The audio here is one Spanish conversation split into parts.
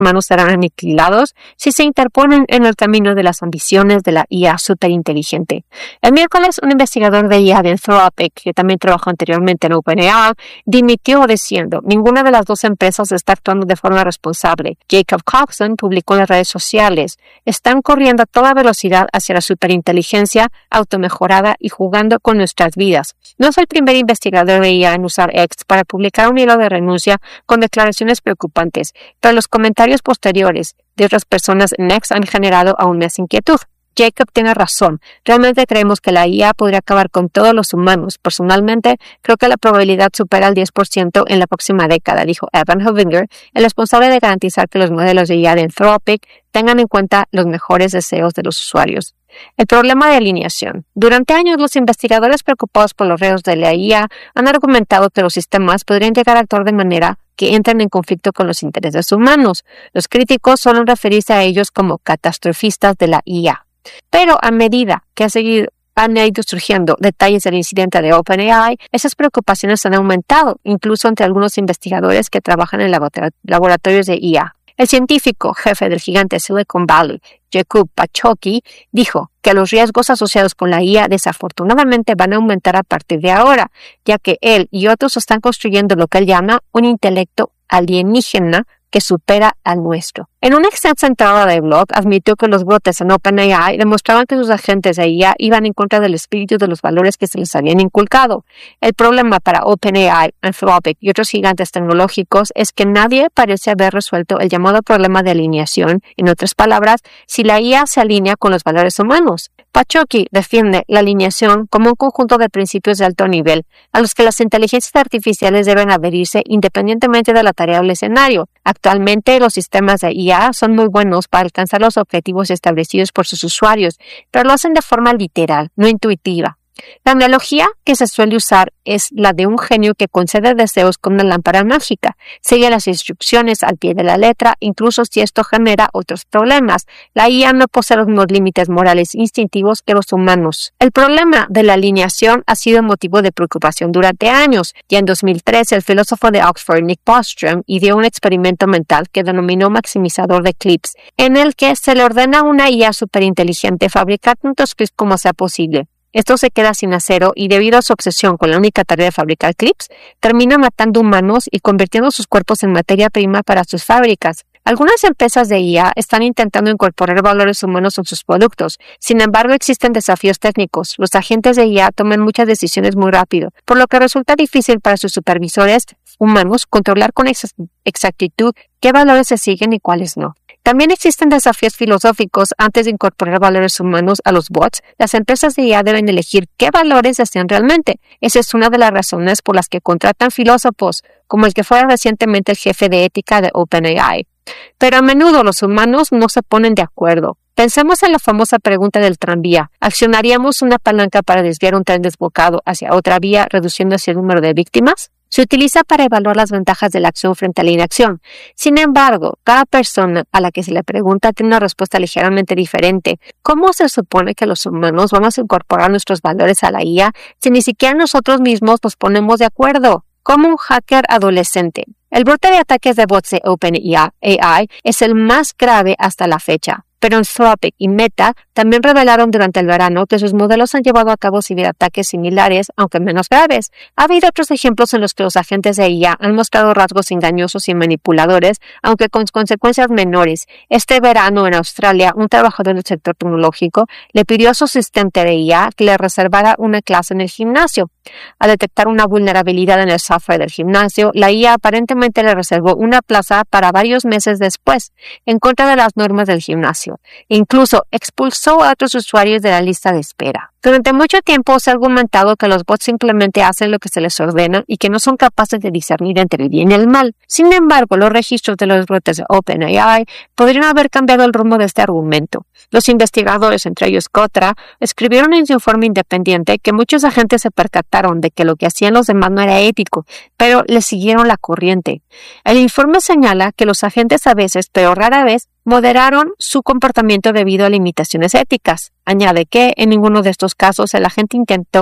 humanos serán aniquilados si se interponen en el camino de las ambiciones de la IA superinteligente. El miércoles, un investigador de IA de Anthropic, que también trabajó anteriormente en OpenAI, dimitió diciendo: ninguna de las dos empresas está actuando de forma responsable. Jacob Coxon publicó en las redes sociales: están corriendo a toda velocidad hacia la superinteligencia automejorada y jugando con nuestras vidas. No es el primer investigador de IA en usar X para publicar un hilo de renuncia con declaraciones preocupantes, pero los comentarios posteriores de otras personas en X han generado aún más inquietud. Jacob tiene razón. Realmente creemos que la IA podría acabar con todos los humanos. Personalmente, creo que la probabilidad supera el 10% en la próxima década, dijo Evan Hovinger, el responsable de garantizar que los modelos de IA de Anthropic tengan en cuenta los mejores deseos de los usuarios. El problema de alineación. Durante años, los investigadores preocupados por los retos de la IA han argumentado que los sistemas podrían llegar a actuar de manera que entren en conflicto con los intereses humanos. Los críticos suelen referirse a ellos como catastrofistas de la IA. Pero a medida que han ido surgiendo detalles del incidente de OpenAI, esas preocupaciones han aumentado, incluso entre algunos investigadores que trabajan en laboratorios de IA. El científico jefe del gigante Silicon Valley, Jacob Pachocki, dijo que los riesgos asociados con la IA desafortunadamente van a aumentar a partir de ahora, ya que él y otros están construyendo lo que él llama un intelecto alienígena que supera al nuestro. En una extensa entrada de blog, admitió que los brotes en OpenAI demostraban que sus agentes de IA iban en contra del espíritu de los valores que se les habían inculcado. El problema para OpenAI, Anthropic y otros gigantes tecnológicos es que nadie parece haber resuelto el llamado problema de alineación, en otras palabras, si la IA se alinea con los valores humanos. Pachocki defiende la alineación como un conjunto de principios de alto nivel, a los que las inteligencias artificiales deben adherirse independientemente de la tarea o el escenario. Actualmente, los sistemas de IA son muy buenos para alcanzar los objetivos establecidos por sus usuarios, pero lo hacen de forma literal, no intuitiva. La analogía que se suele usar es la de un genio que concede deseos con una lámpara mágica. Sigue las instrucciones al pie de la letra, incluso si esto genera otros problemas. La IA no posee los mismos límites morales instintivos que los humanos. El problema de la alineación ha sido motivo de preocupación durante años. Ya en 2013, el filósofo de Oxford, Nick Bostrom, ideó un experimento mental que denominó maximizador de clips, en el que se le ordena a una IA superinteligente fabricar tantos clips como sea posible. Esto se queda sin acero y, debido a su obsesión con la única tarea de fabricar clips, termina matando humanos y convirtiendo sus cuerpos en materia prima para sus fábricas. Algunas empresas de IA están intentando incorporar valores humanos en sus productos. Sin embargo, existen desafíos técnicos. Los agentes de IA toman muchas decisiones muy rápido, por lo que resulta difícil para sus supervisores humanos controlar con exactitud qué valores se siguen y cuáles no. También existen desafíos filosóficos. Antes de incorporar valores humanos a los bots, las empresas de IA deben elegir qué valores desean realmente. Esa es una de las razones por las que contratan filósofos, como el que fue recientemente el jefe de ética de OpenAI. Pero a menudo los humanos no se ponen de acuerdo. Pensemos en la famosa pregunta del tranvía. ¿Accionaríamos una palanca para desviar un tren desbocado hacia otra vía, reduciendo así el número de víctimas? Se utiliza para evaluar las ventajas de la acción frente a la inacción. Sin embargo, cada persona a la que se le pregunta tiene una respuesta ligeramente diferente. ¿Cómo se supone que los humanos vamos a incorporar nuestros valores a la IA si ni siquiera nosotros mismos nos ponemos de acuerdo? Como un hacker adolescente. El brote de ataques de bots de OpenAI es el más grave hasta la fecha. Pero Anthropic y Meta también revelaron durante el verano que sus modelos han llevado a cabo ciberataques similares, aunque menos graves. Ha habido otros ejemplos en los que los agentes de IA han mostrado rasgos engañosos y manipuladores, aunque con consecuencias menores. Este verano en Australia, un trabajador del sector tecnológico le pidió a su asistente de IA que le reservara una clase en el gimnasio. Al detectar una vulnerabilidad en el software del gimnasio, la IA aparentemente le reservó una plaza para varios meses después, en contra de las normas del gimnasio. Incluso expulsó a otros usuarios de la lista de espera. Durante mucho tiempo se ha argumentado que los bots simplemente hacen lo que se les ordena y que no son capaces de discernir entre el bien y el mal. Sin embargo, los registros de los brotes de OpenAI podrían haber cambiado el rumbo de este argumento. Los investigadores, entre ellos Kotra, escribieron en su informe independiente que muchos agentes se percataron de que lo que hacían los demás no era ético, pero le siguieron la corriente. El informe señala que los agentes a veces, pero rara vez, moderaron su comportamiento debido a limitaciones éticas. Añade que, en ninguno de estos casos, el agente intentó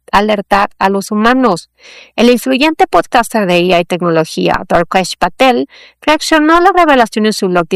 alertar a los humanos. El influyente podcaster de IA y tecnología, Darkesh Patel, reaccionó a la revelación en su blog